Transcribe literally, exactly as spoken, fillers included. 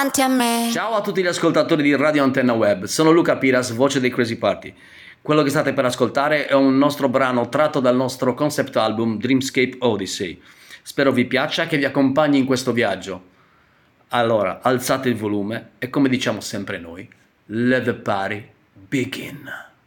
davanti a me. Ciao a tutti gli ascoltatori di Radio Antenna Web, sono Luca Piras, voce dei Crazy Party. Quello che state per ascoltare è un nostro brano tratto dal nostro concept album Dreamscape Odyssey. Spero vi piaccia e che vi accompagni in questo viaggio. Allora, alzate il volume e come diciamo sempre noi, let the party begin.